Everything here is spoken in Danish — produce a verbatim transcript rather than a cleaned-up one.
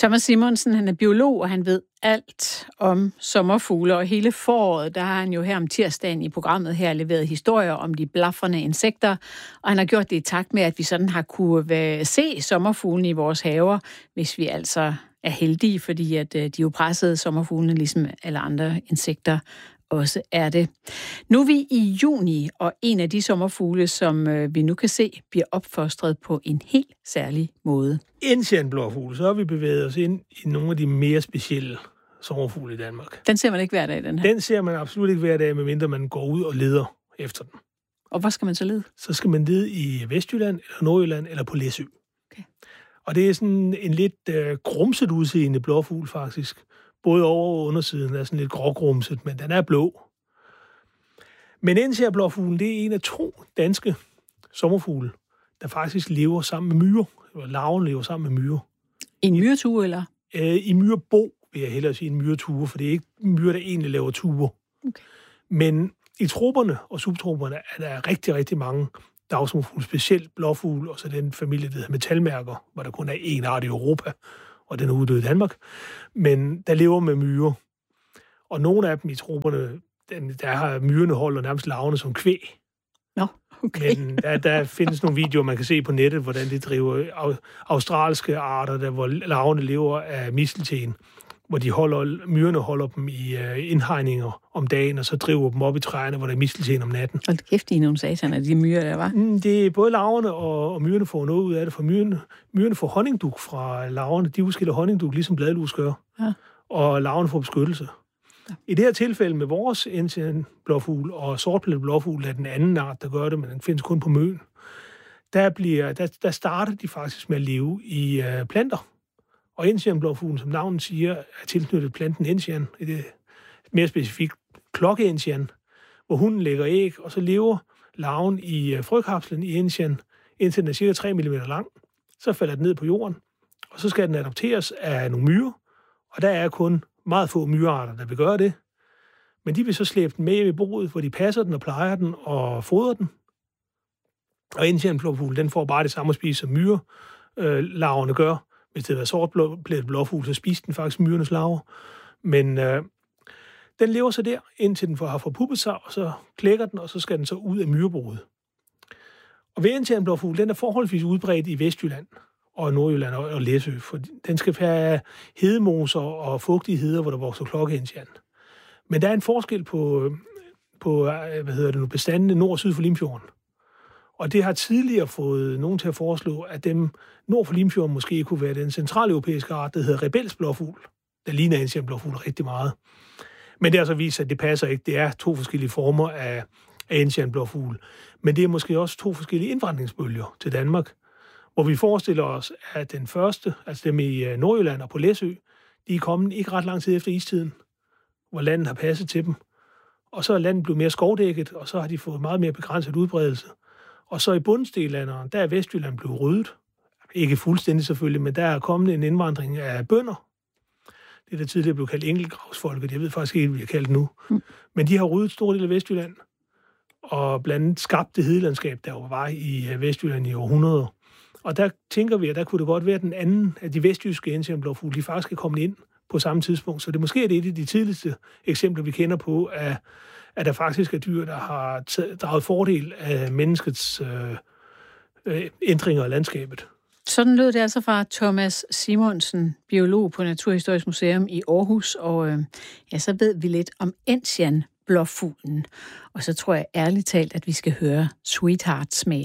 Thomas Simonsen, han er biolog, og han ved alt om sommerfugle, og hele foråret, der har han jo her om tirsdagen i programmet her leveret historier om de blafrende insekter, og han har gjort det i takt med, at vi sådan har kunne se sommerfuglene i vores haver, hvis vi altså er heldige, fordi at de jo pressede sommerfuglene, ligesom alle andre insekter også er det. Nu er vi i juni, og en af de sommerfugle, som vi nu kan se, bliver opfostret på en helt særlig måde. Enzianblåfugl, så har vi bevæget os ind i nogle af de mere specielle sommerfugle i Danmark. Den ser man ikke hver dag, den her? Den ser man absolut ikke hver dag, medmindre man går ud og leder efter den. Og hvor skal man så lede? Så skal man lede i Vestjylland, eller Nordjylland, eller på Læsø. Okay. Og det er sådan en lidt øh, grumset udseende blåfugl, faktisk. Både over- og undersiden er sådan lidt grågrumset, men den er blå. Men enzianblåfuglen, det er en af to danske sommerfugle, der faktisk lever sammen med myrer. Eller larven lever sammen med myrer. I en myretue, eller? Øh, I myrebo, vil jeg hellere sige en myretue, for det er ikke myrer, der egentlig laver tuer. Okay. Men i troperne og subtroperne er der rigtig, rigtig mange dagsommerfugle, specielt blåfugle, og så den familie, der hedder metalmærker, hvor der kun er én art i Europa, og den er uddød i Danmark. Men der lever med myrer. Og nogle af dem i troperne, der har myrerne holder nærmest larverne som kvæg. Nå, okay. Men der, der findes nogle videoer, man kan se på nettet, hvordan de driver australske arter, der, hvor larverne lever af mistelten, hvor de holder, myrerne holder dem i uh, indhegninger om dagen, og så driver dem op i træerne, hvor der er mistelten om natten. Hold kæft, I nogle sataner, de myrer, der var. Mm, det er både larverne og, og myrerne får noget ud af det, for myrerne, myrerne får honningdug fra larverne. De udskiller honningdug, ligesom bladlus gør. Ja. Og larverne får beskyttelse. Ja. I det her tilfælde med vores enzianblåfugl og sortplettet blåfugl er den anden art, der gør det, men den findes kun på Møn. Der, bliver, der, der starter de faktisk med at leve i uh, planter. Og enzianblåfuglen, som navnet siger, er tilknyttet planten enzian, det mere specifikt klokkeenzian, hvor hunden lægger æg, og så lever larven i uh, frøkapslen i enzian, indtil den er cirka tre millimeter lang. Så falder den ned på jorden, og så skal den adopteres af nogle myrer, og der er kun meget få myrearter, der vil gøre det. Men de vil så slæbe den med hjem i boet, hvor de passer den og plejer den og fodrer den. Og enzianblåfuglen, den får bare det samme at spise, som myre øh, larverne gør. Hvis det var sortplettet blåfugl, så spiser den faktisk myrenes larver. Men øh, den lever så der, indtil den får har forpuppet sig, og så klækker den, og så skal den så ud af myreboet. Og ved enzianblåfugl, den er forholdsvis udbredt i Vestjylland og Nordjylland og, og Læsø, for den skal have hedemoser og fugtige heder, hvor der vokser klokkeenzian. Men der er en forskel på, på hvad hedder det nu, bestandene nord og syd for Limfjorden. Og det har tidligere fået nogen til at foreslå, at dem nord for Limfjorden måske kunne være den centraleuropæiske art, der hedder rebelsblåfugl, der ligner enzianblåfugl rigtig meget. Men det har så vist sig, at det passer ikke. Det er to forskellige former af, af enzianblåfugl. Men det er måske også to forskellige indvandringsbølger til Danmark, hvor vi forestiller os, at den første, altså dem i Nordjylland og på Læsø, de er kommet ikke ret lang tid efter istiden, hvor landet har passet til dem. Og så er landet blevet mere skovdækket, og så har de fået meget mere begrænset udbredelse. Og så i bundstillanderen, der er Vestjylland blevet ryddet. Ikke fuldstændig selvfølgelig, men der er kommet en indvandring af bønder. Det der tidligere blev kaldt enkeltgravsfolket, jeg ved faktisk ikke, hvad vi har kaldt nu. Mm. Men de har ryddet stor del af Vestjylland, og blandt andet skabt det hedelandskab, der jo var i Vestjylland i århundreder. Og der tænker vi, at der kunne det godt være, at den anden af de vestjyske enzianblåfugle, de faktisk er kommet ind på samme tidspunkt. Så det måske er det et af de tidligste eksempler, vi kender på, at, at der faktisk er dyr, der har draget fordel af menneskets øh, øh, ændringer af landskabet. Sådan lød det altså fra Thomas Simonsen, biolog på Naturhistorisk Museum i Aarhus, og øh, ja, så ved vi lidt om enzianblåfuglen. Og så tror jeg ærligt talt, at vi skal høre Sweethearts med.